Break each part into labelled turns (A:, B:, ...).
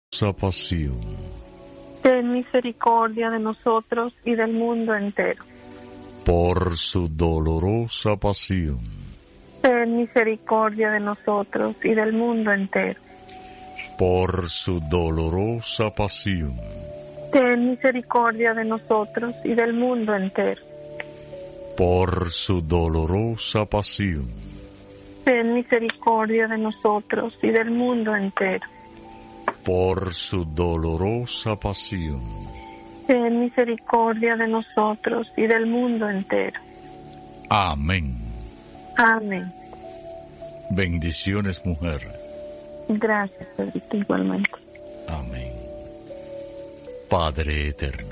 A: Pasión.
B: Ten misericordia de nosotros y del mundo entero.
A: Por su dolorosa pasión.
B: Ten misericordia de nosotros y del mundo entero.
A: Por su dolorosa pasión.
B: Ten misericordia de nosotros y del mundo entero.
A: Por su dolorosa pasión.
B: Ten misericordia de nosotros y del mundo entero.
A: Por su dolorosa pasión.
B: Ten misericordia de nosotros y del mundo entero.
A: Amén.
B: Amén.
A: Bendiciones, mujer.
B: Gracias, Pedrito, igualmente.
A: Amén. Padre eterno,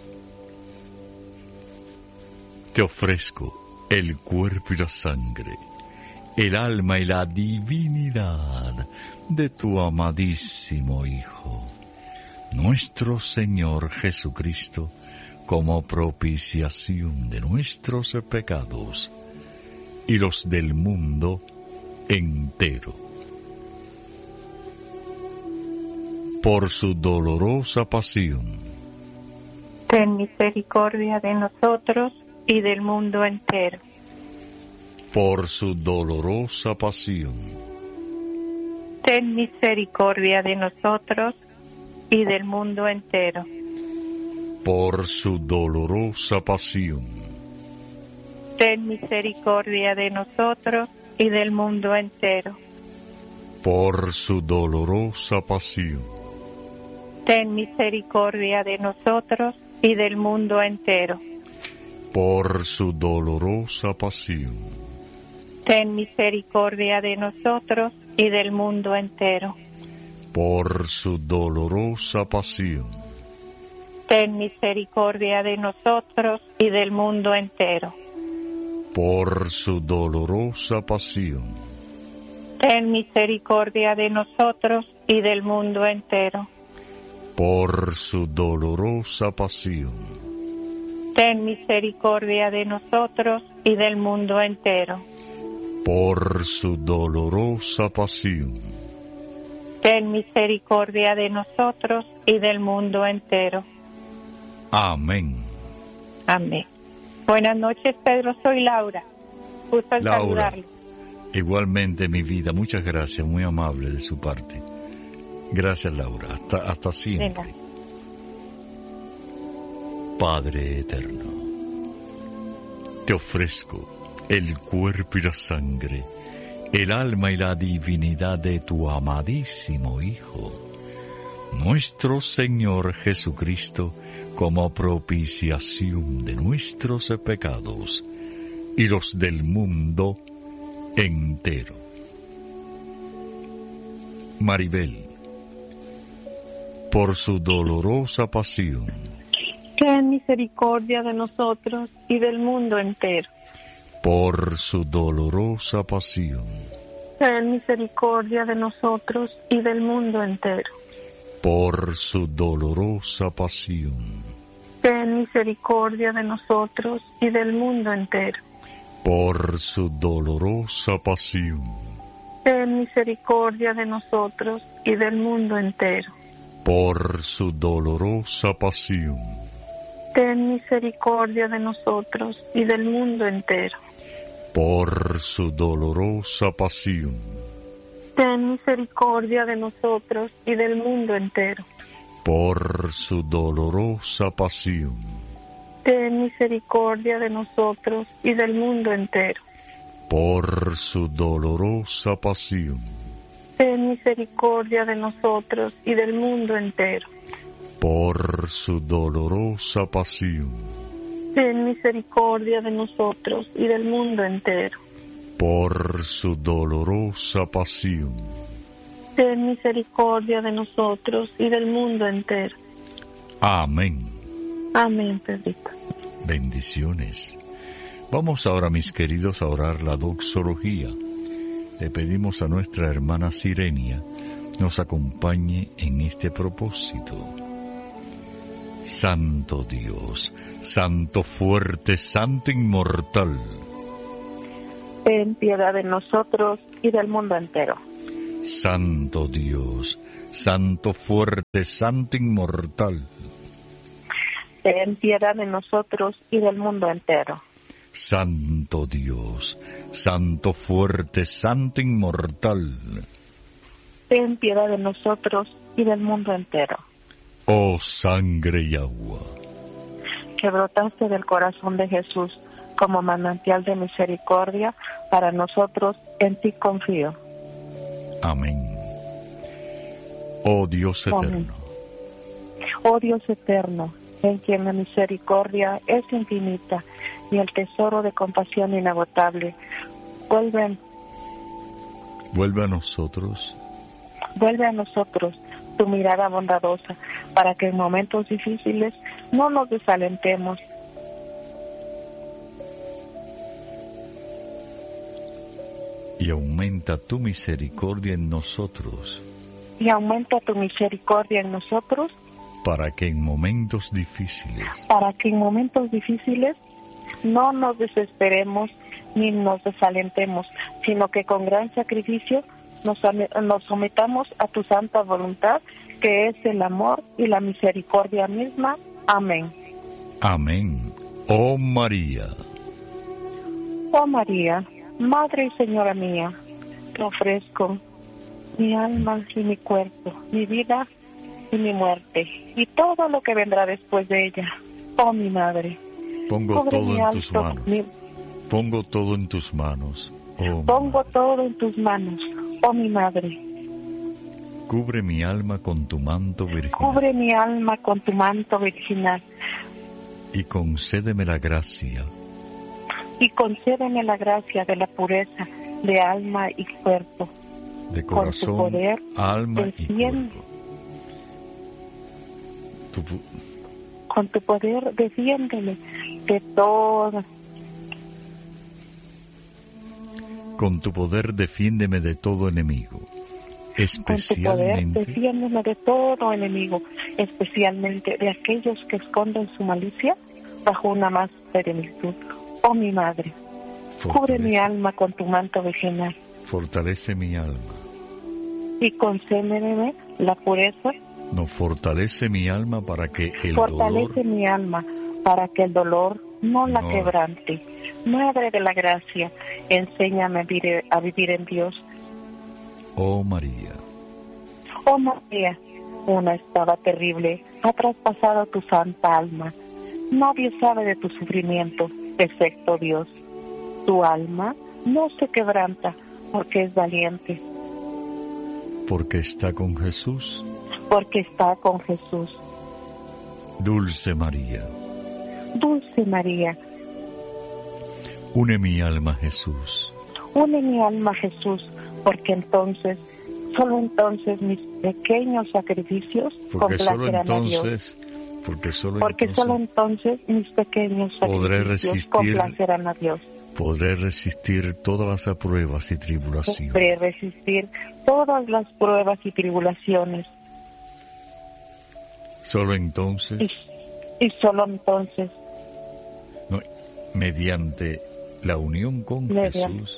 A: te ofrezco el cuerpo y la sangre, el alma y la divinidad de tu amadísimo Hijo, nuestro Señor Jesucristo, como propiciación de nuestros pecados y los del mundo entero. Por su dolorosa pasión.
B: Ten misericordia de nosotros y del mundo entero.
A: Por su dolorosa pasión.
B: Ten misericordia de nosotros y del mundo entero.
A: Por su dolorosa pasión.
B: Ten misericordia de nosotros y del mundo entero.
A: Por su dolorosa pasión.
B: Ten misericordia de nosotros y del mundo entero.
A: Por su dolorosa pasión.
B: Ten misericordia de nosotros y del mundo entero.
A: Por su dolorosa pasión.
B: Ten misericordia de nosotros y del mundo entero.
A: Por su dolorosa pasión.
B: Ten misericordia de nosotros y del mundo entero.
A: Por su dolorosa pasión.
B: Ten misericordia de nosotros y del mundo entero.
A: Por su dolorosa pasión.
B: Ten misericordia de nosotros y del mundo entero.
A: Amén.
B: Amén. Buenas noches, Pedro. Soy Laura. Gusto en
A: Laura,
B: saludarle.
A: Igualmente, mi vida. Muchas gracias. Muy amable de su parte. Gracias, Laura. Hasta siempre.
B: Venga.
A: Padre eterno, te ofrezco el cuerpo y la sangre, el alma y la divinidad de tu amadísimo Hijo, nuestro Señor Jesucristo, como propiciación de nuestros pecados y los del mundo entero. Maribel, por su dolorosa pasión.
B: Ten misericordia de nosotros y del mundo entero.
A: Por su dolorosa pasión.
B: Ten misericordia de nosotros y del mundo entero.
A: Por su dolorosa pasión.
B: Ten misericordia de nosotros y del mundo entero.
A: Por su dolorosa pasión.
B: Ten misericordia de nosotros y del mundo entero.
A: Por su dolorosa pasión.
B: Ten misericordia de nosotros y del mundo entero.
A: Por su dolorosa pasión.
B: Ten misericordia de nosotros y del mundo entero.
A: Por su dolorosa pasión.
B: Ten misericordia de nosotros y del mundo entero.
A: Por su dolorosa pasión.
B: Ten misericordia de nosotros y del mundo entero.
A: Por su dolorosa pasión.
B: Ten misericordia de nosotros y del mundo entero.
A: Por su dolorosa pasión.
B: Ten misericordia de nosotros y del mundo entero.
A: Amén.
B: Amén, Pedrito.
A: Bendiciones. Vamos ahora, mis queridos, a orar la doxología. Le pedimos a nuestra hermana Sirenia nos acompañe en este propósito. Santo Dios, Santo fuerte, Santo inmortal,
B: Ten piedad de nosotros y del mundo entero.
A: Santo Dios, Santo fuerte, Santo inmortal.
B: Ten piedad de nosotros y del mundo entero.
A: Santo Dios, Santo fuerte, Santo inmortal.
B: Ten piedad de nosotros y del mundo entero.
A: Oh sangre y agua,
B: que brotaste del corazón de Jesús como manantial de misericordia para nosotros, en ti confío.
A: amén. Oh Dios
B: Amén.
A: eterno,
B: Oh Dios eterno, en quien la misericordia es infinita y el tesoro de compasión inagotable, vuelve
A: vuelve a nosotros
B: tu mirada bondadosa, para que en momentos difíciles no nos desalentemos.
A: y aumenta tu misericordia en nosotros,
B: Y aumenta tu misericordia en nosotros,
A: para que en momentos difíciles
B: no nos desesperemos ni nos desalentemos, sino que con gran sacrificio nos sometamos a tu santa voluntad, que es el amor y la misericordia misma. Amén.
A: amén. Oh María,
B: Oh María, Madre y Señora mía, te ofrezco mi alma y mi cuerpo, mi vida y mi muerte, y todo lo que vendrá después de ella. Oh mi Madre,
A: pongo
B: cubre
A: todo
B: mi
A: en tus
B: alto,
A: manos,
B: mi-
A: pongo todo en tus manos. Oh
B: pongo
A: Madre.
B: todo en tus manos, oh mi Madre.
A: Cubre mi alma con tu manto virginal
B: Cubre mi alma con tu manto virginal
A: y concédeme la gracia
B: y concédeme la gracia de la pureza de alma y cuerpo.
A: de
B: Con tu
A: corazón,
B: poder,
A: alma y
B: defiende.
A: cuerpo.
B: Con tu poder defiéndeme de todo.
A: Con tu poder defiéndeme de todo enemigo,
B: Con tu poder
A: especialmente
B: defiéndeme de todo enemigo, especialmente de aquellos que esconden su malicia bajo una máscara de virtud. Oh mi Madre, cubre mi alma con tu manto virginal
A: fortalece mi alma.
B: y concédeme la pureza.
A: No, fortalece mi alma para que el
B: Fortalece
A: dolor,
B: mi alma para que el dolor no la
A: No.
B: quebrante. Madre de la gracia, enséñame a vivir en Dios.
A: oh María,
B: Oh María, una espada terrible ha traspasado tu santa alma. Nadie sabe de tu sufrimiento, excepto Dios. Tu alma no se quebranta porque es valiente,
A: porque está con Jesús.
B: porque está con Jesús.
A: Dulce María,
B: Dulce María,
A: une mi alma a Jesús,
B: une mi alma a Jesús, porque entonces, solo entonces mis pequeños sacrificios
A: porque solo
B: complacerán a Dios.
A: entonces, porque solo
B: Porque solo entonces mis pequeños
A: podré
B: sacrificios
A: resistir-
B: complacerán a Dios.
A: podré resistir todas las pruebas y tribulaciones.
B: Podré resistir todas las pruebas y tribulaciones.
A: Solo entonces,
B: Y solo entonces,
A: no, mediante la unión con
B: Mediante.
A: Jesús,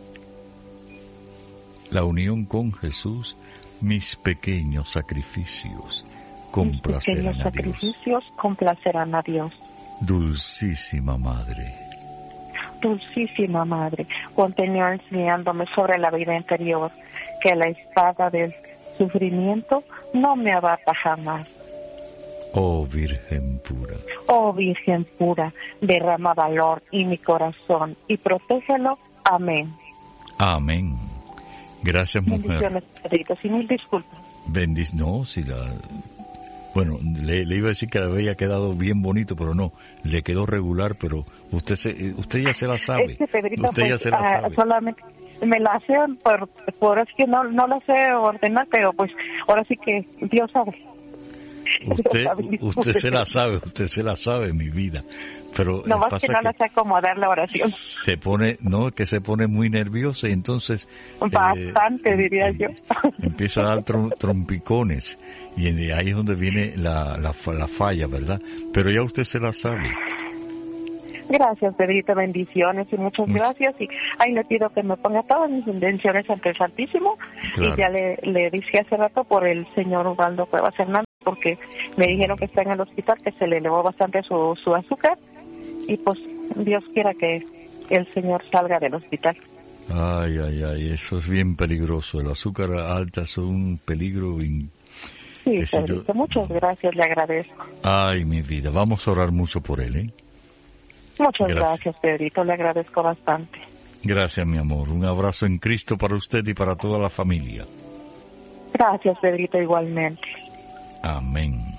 A: mis pequeños sacrificios
B: mis
A: complacerán
B: pequeños
A: a Dios.
B: sacrificios complacerán a Dios.
A: Dulcísima Madre,
B: Dulcísima Madre, continúa enseñándome sobre la vida interior, que la espada del sufrimiento no me abata jamás.
A: oh Virgen pura,
B: Oh Virgen pura, derrama valor en mi corazón y protégelo. Amén.
A: amén. Gracias, mujer.
B: Bendiciones, Pedritos, y mil disculpas.
A: No, si la... Bueno, le iba a decir que le había quedado bien bonito, pero no, le quedó regular, pero usted ya se la sabe.
B: Es que Pedrito,
A: Usted ya
B: pues,
A: se la sabe.
B: solamente me la hacen, por así que no la sé ordenar, pero pues ahora sí que Dios sabe.
A: Usted se la sabe, mi vida. Pero
B: No más
A: pasa
B: que no la sé acomodar la oración.
A: se pone muy nerviosa y entonces
B: Bastante, diría yo.
A: empieza a dar trompicones y ahí es donde viene la falla, ¿verdad? Pero ya usted se la sabe.
B: Gracias, Pedrito, bendiciones y muchas gracias. Y ahí le pido que me ponga todas mis intenciones ante el Santísimo.
A: Claro.
B: Y ya le dije hace rato por el señor Ubaldo Cuevas Hernández, porque me dijeron que está en el hospital, que se le elevó bastante su azúcar. Y pues Dios quiera que el señor salga del hospital.
A: Ay, eso es bien peligroso. El azúcar alta es un peligro.
B: Sí, Pedrito, muchas gracias, le agradezco.
A: Ay, mi vida, vamos a orar mucho por él, ¿eh?
B: Muchas gracias, Pedrito, le agradezco bastante.
A: Gracias, mi amor. Un abrazo en Cristo para usted y para toda la familia.
B: Gracias, Pedrito, igualmente.
A: Amén.